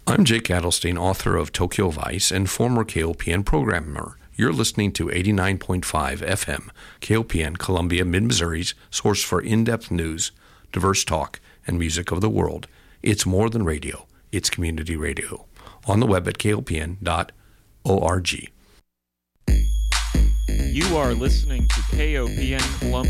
I'm Jake Adelstein, author of Tokyo Vice and former KOPN programmer. You're listening to 89.5 FM, KOPN, Columbia, Mid-Missouri's source for in-depth news, diverse talk, and music of the world. It's more than radio. It's community radio. On the web at kopn.org. You are listening to KOPN Columbia.